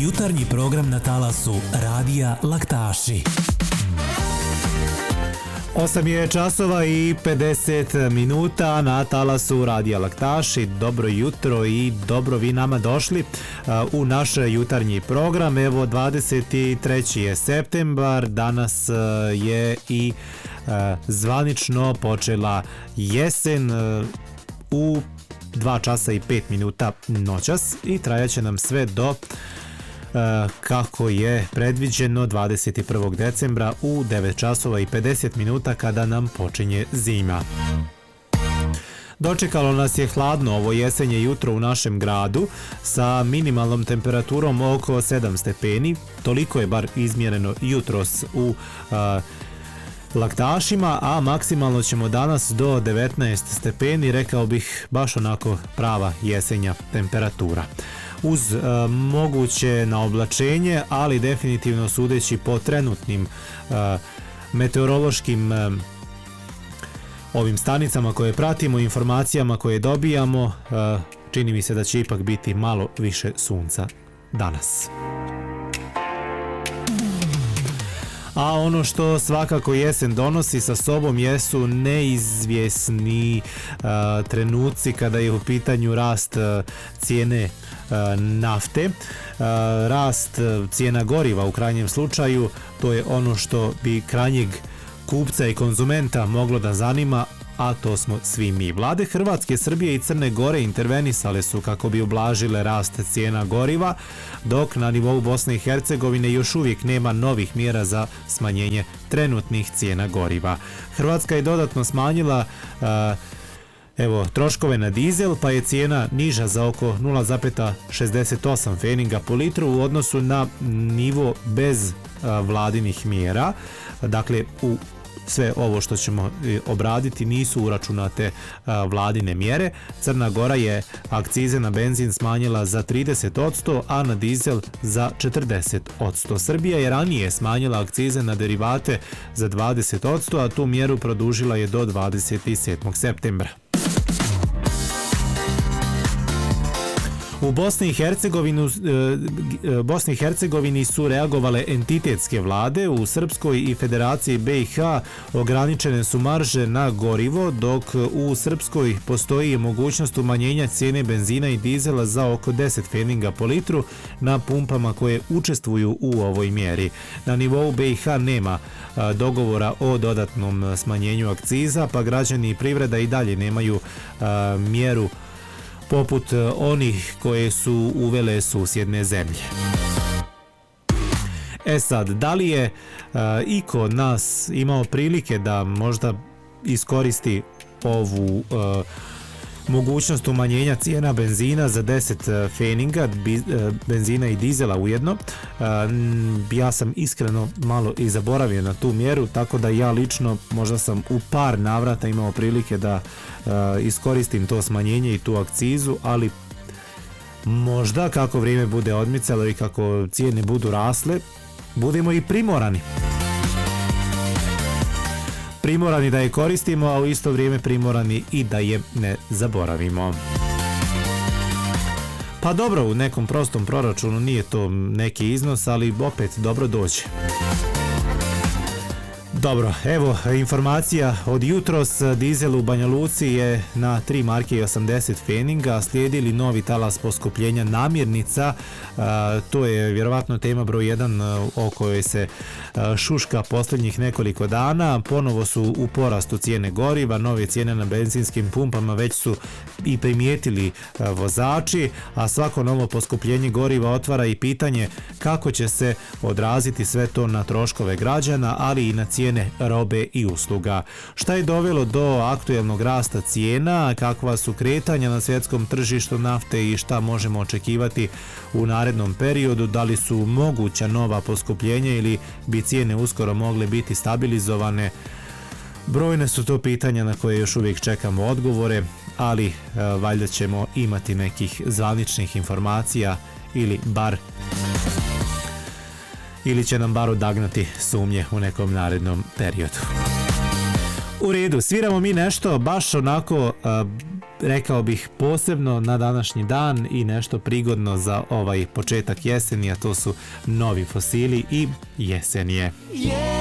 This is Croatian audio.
Jutarnji program na talasu Radija Laktaši. 8 je časova i 50 minuta na talasu Radija Laktaši. Dobro jutro i dobro vi nama došli u naš jutarnji program. Evo 23. je septembar, danas je i zvanično počela jesen u 2 časa i 5 minuta noćas i trajaće nam sve do kako je predviđeno 21. decembra u 9 časova i 50 minuta kada nam počinje zima. Dočekalo nas je hladno ovo jesenje jutro u našem gradu sa minimalnom temperaturom oko 7 stepeni, toliko je bar izmjereno jutros u Laktašima, a maksimalno ćemo danas do 19 stepeni, rekao bih baš onako prava jesenja temperatura. Uz moguće naoblačenje, ali definitivno sudeći po trenutnim meteorološkim ovim stanicama koje pratimo, informacijama koje dobijamo, čini mi se da će ipak biti malo više sunca danas. A ono što svakako jesen donosi sa sobom jesu neizvjesni trenuci kada je u pitanju rast cijene nafte, rast cijena goriva u krajnjem slučaju. To je ono što bi krajnjeg kupca i konzumenta moglo da zanima, a to smo svi mi. Vlade Hrvatske, Srbije i Crne Gore intervenisale su kako bi ublažile rast cijena goriva, dok na nivou Bosne i Hercegovine još uvijek nema novih mjera za smanjenje trenutnih cijena goriva. Hrvatska je dodatno smanjila troškove na dizel, pa je cijena niža za oko 0,68 pfeninga po litru u odnosu na nivo bez vladinih mjera. Dakle, u sve ovo što ćemo obraditi nisu uračunate vladine mjere. Crna Gora je akcize na benzin smanjila za 30%, a na dizel za 40%. Srbija je ranije smanjila akcize na derivate za 20%, a tu mjeru produžila je do 27. septembra. U Bosni i Hercegovini su reagovale entitetske vlade. U Srpskoj i Federaciji BiH ograničene su marže na gorivo, dok u Srpskoj postoji mogućnost umanjenja cijene benzina i dizela za oko 10 pfeninga po litru na pumpama koje učestvuju u ovoj mjeri. Na nivou BiH nema dogovora o dodatnom smanjenju akciza, pa građani i privreda i dalje nemaju mjeru poput onih koje su uvele susjedne zemlje. Sad, da li je iko od nas imao prilike da možda iskoristi ovu mogućnost umanjenja cijena benzina za 10 pfeninga, benzina i dizela ujedno? Ja sam iskreno malo i zaboravio na tu mjeru, tako da ja lično možda sam u par navrata imao prilike da iskoristim to smanjenje i tu akcizu, ali možda kako vrijeme bude odmicalo i kako cijene budu rasle, budemo i primorani da je koristimo, a u isto vrijeme primorani i da je ne zaboravimo. Pa dobro, u nekom prostom proračunu nije to neki iznos, ali opet dobro dođe. Dobro, evo informacija od jutros. Dizel u Banja Luci je na 3 marke i 80 pfeninga. Slijedili novi talas poskupljenja namirnica. To je vjerovatno tema broj 1 o kojoj se šuška posljednjih nekoliko dana. Ponovo su u porastu cijene goriva, nove cijene na benzinskim pumpama već su i primijetili vozači, a svako novo poskupljenje goriva otvara i pitanje kako će se odraziti sve to na troškove građana, ali i na cijene robe i usluga. Šta je dovelo do aktuelnog rasta cijena, kakva su kretanja na svjetskom tržištu nafte i šta možemo očekivati u narednom periodu, da li su moguća nova poskupljenja ili bi cijene uskoro mogle biti stabilizovane? Brojne su to pitanja na koje još uvijek čekamo odgovore, ali valjda ćemo imati nekih zvaničnih informacija ili će nam bar odagnati sumnje u nekom narednom periodu. U redu, sviramo mi nešto baš onako rekao bih posebno na današnji dan i nešto prigodno za ovaj početak jeseni, a to su novi fosili i jesenje.